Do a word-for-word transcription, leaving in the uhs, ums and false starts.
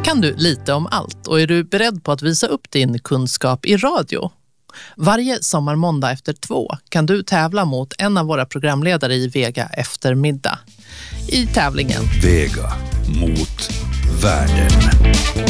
kan du lite om allt och är du beredd på att visa upp din kunskap i radio? Varje sommarmåndag efter två kan du tävla mot en av våra programledare i Vega eftermiddag. I tävlingen Vega mot världen.